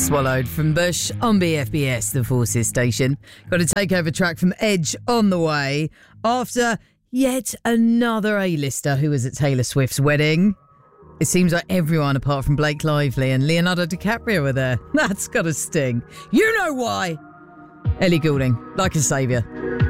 Swallowed from Bush on BFBS, the Forces station. Got a takeover track from Edge on the way after yet another A-lister who was at Taylor Swift's wedding. It seems like everyone apart from Blake Lively and Leonardo DiCaprio were there. That's got to sting. You know why. Ellie Goulding, Like a Saviour.